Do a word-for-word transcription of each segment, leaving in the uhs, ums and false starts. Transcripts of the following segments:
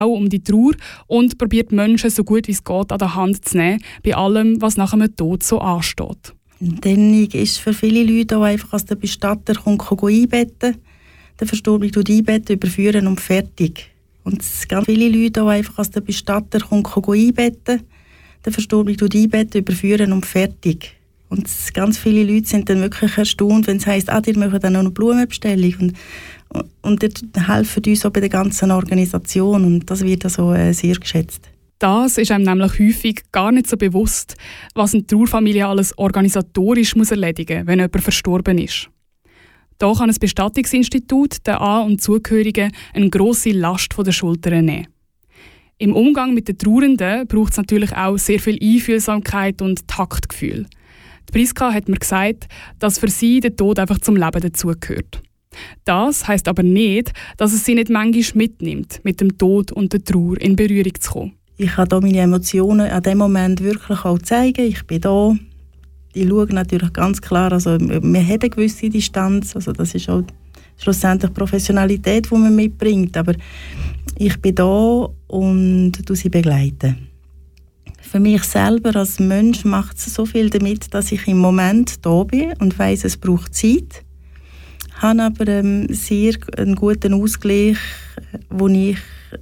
um die Trauer und probiert Menschen so gut wie es geht an der Hand zu nehmen, bei allem, was nach einem Tod so ansteht. Dann ist für viele Leute auch einfach, als der Bestatter kommt, kann einbetten, der Verstorbene tut einbetten, überführen und fertig. Und ganz viele Leute auch einfach, als der Bestatter kommt, kann einbetten, der Verstorbene tut einbetten, überführen und fertig. Und ganz viele Leute sind dann wirklich erstaunt, wenn es heisst, ah, die machen dann noch eine Blumenbestellung. Und, und, und die helfen uns auch bei der ganzen Organisation. Und das wird also äh, sehr geschätzt. Das ist einem nämlich häufig gar nicht so bewusst, was eine Trauerfamilie alles organisatorisch muss erledigen muss, wenn jemand verstorben ist. Da kann ein Bestattungsinstitut den An- und Zugehörigen eine grosse Last von den Schultern nehmen. Im Umgang mit den Trauernden braucht es natürlich auch sehr viel Einfühlsamkeit und Taktgefühl. Die Priska hat mir gesagt, dass für sie der Tod einfach zum Leben dazugehört. Das heisst aber nicht, dass es sie nicht manchmal mitnimmt, mit dem Tod und der Trauer in Berührung zu kommen. Ich kann da meine Emotionen an dem Moment wirklich auch zeigen. Ich bin da. Ich schaue natürlich ganz klar, also man hat eine gewisse Distanz, also das ist auch schlussendlich Professionalität, die man mitbringt, aber ich bin da und du sie begleiten. Für mich selber als Mensch macht es so viel damit, dass ich im Moment da bin und weiss, es braucht Zeit. Ich habe aber ähm, sehr einen guten Ausgleich, wo ich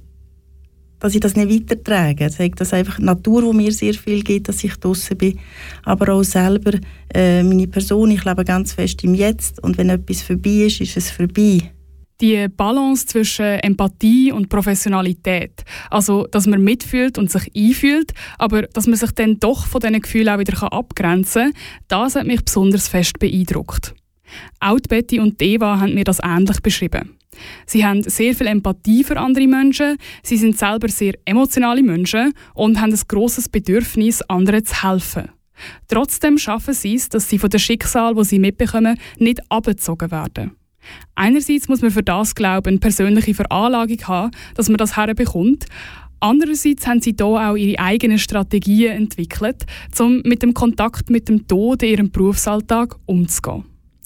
dass ich das nicht weitertrage. Ich sage, dass einfach die Natur, die mir sehr viel gibt, dass ich draussen bin, aber auch selber äh, meine Person. Ich lebe ganz fest im Jetzt und wenn etwas vorbei ist, ist es vorbei. Die Balance zwischen Empathie und Professionalität, also dass man mitfühlt und sich einfühlt, aber dass man sich dann doch von diesen Gefühlen auch wieder abgrenzen kann, das hat mich besonders fest beeindruckt. Auch die Betty und die Eva haben mir das ähnlich beschrieben. Sie haben sehr viel Empathie für andere Menschen, sie sind selber sehr emotionale Menschen und haben ein grosses Bedürfnis, anderen zu helfen. Trotzdem schaffen sie es, dass sie von dem Schicksal, das sie mitbekommen, nicht abgezogen werden. Einerseits muss man für das, glaube ich, eine persönliche Veranlagung haben, dass man das herbekommt. Andererseits haben sie hier auch ihre eigenen Strategien entwickelt, um mit dem Kontakt mit dem Tod in ihrem Berufsalltag umzugehen.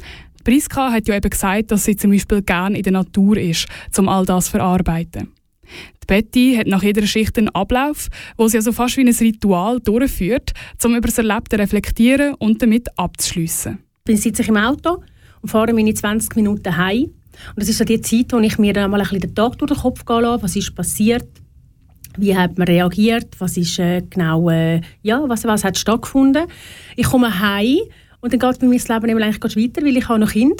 Priska hat ja eben gesagt, dass sie zum Beispiel gerne in der Natur ist, um all das zu verarbeiten. Die Betty hat nach jeder Schicht einen Ablauf, wo sie also fast wie ein Ritual durchführt, um über das Erlebte zu reflektieren und damit abzuschliessen. Ich sitze im Auto und fahre meine zwanzig Minuten heim. Und das ist so die Zeit, wo ich mir dann mal ein bisschen den Tag durch den Kopf gehen lasse. Was ist passiert? Wie hat man reagiert? Was ist äh, genau, äh, ja, was, was hat stattgefunden? Ich komme heim. Und dann geht bei mir das Leben eigentlich gerade weiter, weil ich habe noch Kind.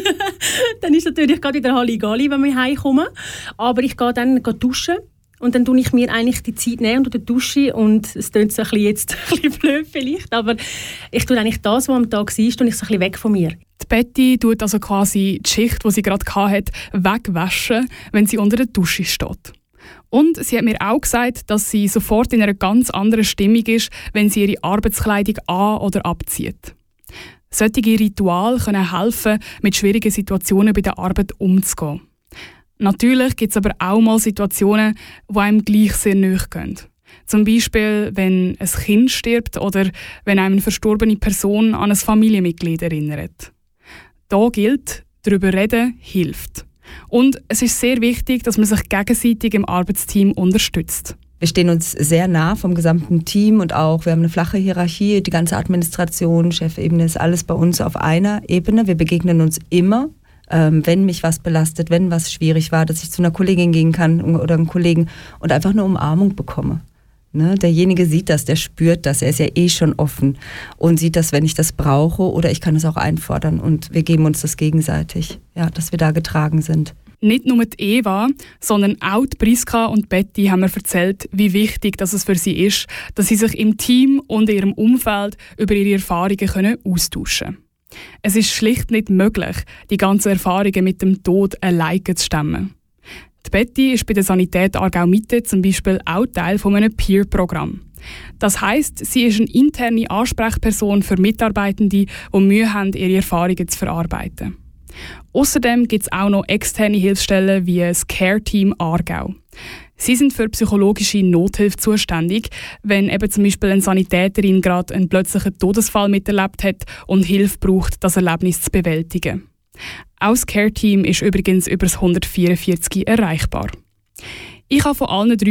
Dann ist natürlich gerade wieder Halligalli, wenn wir heimkommen. Aber ich gehe dann gehe duschen und dann tue ich mir eigentlich die Zeit nehmen und dusche. Und es klingt so ein bisschen jetzt ein bisschen blöd vielleicht, aber ich tue eigentlich das, was am Tag war, tue ich so ein bisschen weg von mir. Die Betty tut also quasi die Schicht, die sie gerade hatte, wegwaschen, wenn sie unter der Dusche steht. Und sie hat mir auch gesagt, dass sie sofort in einer ganz anderen Stimmung ist, wenn sie ihre Arbeitskleidung an- oder abzieht. Solche Rituale können helfen, mit schwierigen Situationen bei der Arbeit umzugehen. Natürlich gibt es aber auch mal Situationen, die einem gleich sehr nahe gehen. Zum Beispiel, wenn ein Kind stirbt oder wenn einem eine verstorbene Person an ein Familienmitglied erinnert. Da gilt, darüber reden hilft. Und es ist sehr wichtig, dass man sich gegenseitig im Arbeitsteam unterstützt. Wir stehen uns sehr nah vom gesamten Team und auch, wir haben eine flache Hierarchie, die ganze Administration, Chefebene ist alles bei uns auf einer Ebene. Wir begegnen uns immer, ähm, wenn mich was belastet, wenn was schwierig war, dass ich zu einer Kollegin gehen kann oder einem Kollegen und einfach eine Umarmung bekomme. Ne? Derjenige sieht das, der spürt das, er ist ja eh schon offen und sieht das, wenn ich das brauche oder ich kann es auch einfordern und wir geben uns das gegenseitig, ja, dass wir da getragen sind. Nicht nur die Eva, sondern auch die Priska und Betty haben mir erzählt, wie wichtig dass es für sie ist, dass sie sich im Team und in ihrem Umfeld über ihre Erfahrungen können austauschen können. Es ist schlicht nicht möglich, die ganzen Erfahrungen mit dem Tod alleine zu stemmen. Die Betty ist bei der Sanität Aargau-Mitte zum Beispiel auch Teil von einem Peer-Programm. Das heisst, sie ist eine interne Ansprechperson für Mitarbeitende, die Mühe haben, ihre Erfahrungen zu verarbeiten. Außerdem gibt es auch noch externe Hilfsstellen wie das Care-Team Aargau. Sie sind für psychologische Nothilfe zuständig, wenn eben zum Beispiel eine Sanitäterin gerade einen plötzlichen Todesfall miterlebt hat und Hilfe braucht, das Erlebnis zu bewältigen. Auch das Care-Team ist übrigens über das hundertvierundvierzig erreichbar. Ich habe von allen drei